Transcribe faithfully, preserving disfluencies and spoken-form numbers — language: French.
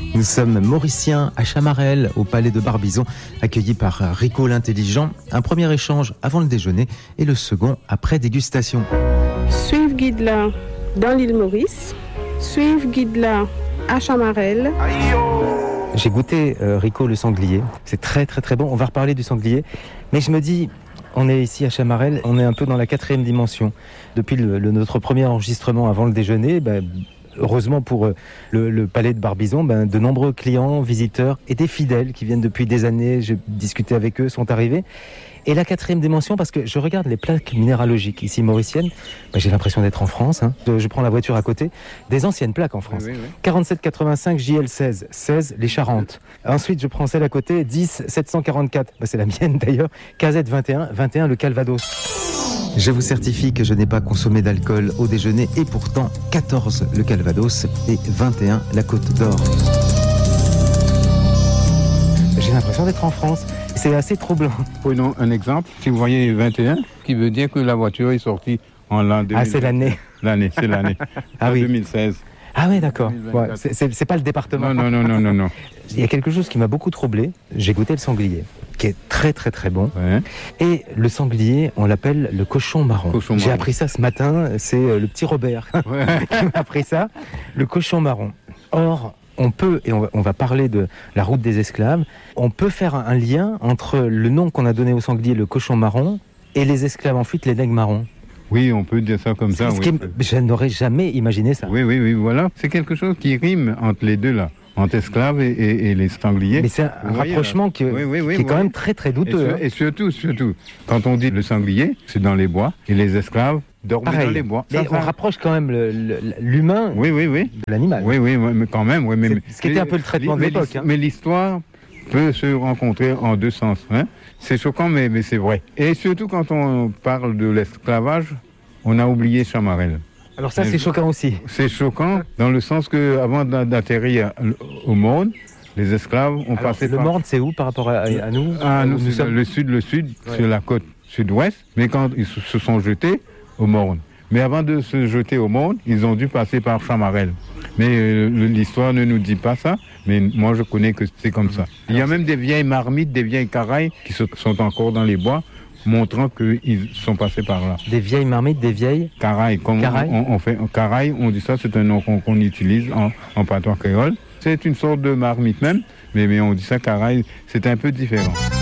Nous sommes mauriciens à Chamarel, au palais de Barbizon, accueillis par Rico l'intelligent. Un premier échange avant le déjeuner et le second après dégustation. Suivre guide là dans l'île Maurice, suivre guide là à Chamarel. J'ai goûté euh, Rico le sanglier, c'est très très très bon, on va reparler du sanglier, mais je me dis, on est ici à Chamarel, on est un peu dans la quatrième dimension. Depuis le, le, notre premier enregistrement avant le déjeuner, ben, heureusement pour euh, le, le palais de Barbizon, ben, de nombreux clients, visiteurs et des fidèles qui viennent depuis des années, j'ai discuté avec eux, sont arrivés. Et la quatrième dimension, parce que je regarde les plaques minéralogiques ici mauriciennes, ben j'ai l'impression d'être en France, hein. je, je prends la voiture à côté, des anciennes plaques en France. Oui, oui, oui. quarante-sept quatre-vingt-cinq J L seize, seize les Charentes. Ensuite je prends celle à côté, dix sept cent quarante-quatre, ben c'est la mienne d'ailleurs, K Z vingt et un, vingt et un le Calvados. Je vous certifie que je n'ai pas consommé d'alcool au déjeuner et pourtant quatorze le Calvados et vingt et un la Côte d'Or. J'ai l'impression d'être en France. C'est assez troublant. Prenons un exemple. Si vous voyez vingt et un, qui veut dire que la voiture est sortie en l'an deux mille. Ah, c'est l'année. L'année, c'est l'année. Ah oui. deux mille seize. Ah oui, d'accord. Ouais, c'est, c'est, c'est pas le département. Non, non, non, non, non, non. Il y a quelque chose qui m'a beaucoup troublé. J'ai goûté le sanglier, qui est très, très, très bon. Ouais. Et le sanglier, on l'appelle le cochon marron. Cochon J'ai marron. appris ça ce matin. C'est le petit Robert Ouais. qui m'a appris ça. Le cochon marron. Or, on peut, et on va, on va parler de la route des esclaves, on peut faire un lien entre le nom qu'on a donné au sanglier, le cochon marron, et les esclaves en fuite, les nègres marrons. Oui, on peut dire ça comme ça. Ce Oui. qui est, je n'aurais jamais imaginé ça. oui, oui, oui, voilà. C'est quelque chose qui rime entre les deux, là. Entre esclaves et, et, et les sangliers. Mais c'est un Vous voyez, rapprochement là. qui, Oui, oui, oui, qui est quand oui. même très très Et, douteux. sur- hein. et surtout, surtout, quand on dit le sanglier, c'est dans les bois, et les esclaves dormaient Pareil. dans les bois. Mais Ça, on ça- rapproche quand même le- le- l'humain Oui, oui, oui. de l'animal. Oui, oui, oui, mais quand même. Oui, mais, C'est- mais- ce qui était un peu le traitement de mais l'époque, l'his- hein. Mais l'histoire peut se rencontrer en deux sens. Hein. C'est choquant, mais, mais c'est vrai. Et surtout quand on parle de l'esclavage, on a oublié Chamarel. Alors ça, Mais- c'est choquant aussi. C'est choquant dans le sens que avant d'a- d'atterrir au monde, les esclaves ont Alors, passé le par... Morne, c'est où par rapport à, à nous Ah, Où nous, nous c'est sommes le sud, le sud, Ouais. sur la côte sud-ouest. Mais quand ils se se sont jetés au Morne. Mais avant de se jeter au Morne, ils ont dû passer par Chamarel. Mais euh, l'histoire ne nous dit pas ça. Mais moi, je connais que c'est comme ça. Il y a même des vieilles marmites, des vieilles carailles qui se- sont encore dans les bois, montrant qu'ils sont passés par là. Des vieilles marmites, des vieilles. Caraille, comme Caraille. on, on fait caraille, on dit ça, c'est un nom qu'on qu'on utilise en, en patois créole. C'est une sorte de marmite même, mais, mais on dit ça caraille, c'est un peu différent.